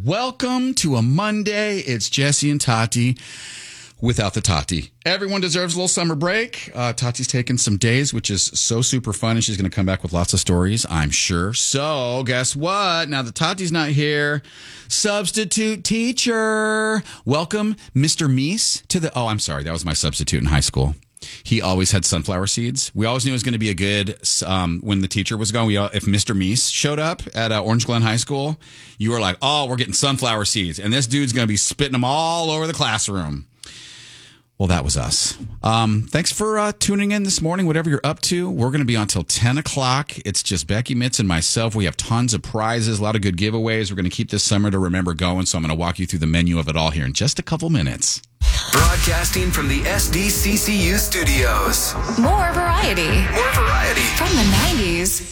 Welcome to a Monday. It's Jesse and Tati without the Tati. Everyone deserves a little summer break. Tati's taking some days, which is so super fun, and she's going to come back with lots of stories, I'm sure. So guess what? Now that Tati's not here, substitute teacher. Welcome, Mr. Meese, to the... Oh, I'm sorry. That was my substitute in high school. He always had sunflower seeds. We always knew it was going to be a good, when the teacher was gone, if Mr. Meese showed up at Orange Glen High School, you were like, oh, we're getting sunflower seeds. And this dude's going to be spitting them all over the classroom. Well, that was us. Thanks for tuning in this morning, whatever you're up to. We're going to be on till 10 o'clock. It's just Becky Mitz and myself. We have tons of prizes, a lot of good giveaways. We're going to keep this summer to remember going, so I'm going to walk you through the menu of it all here in just a couple minutes. Broadcasting from the SDCCU studios. More variety. More variety. From the 90s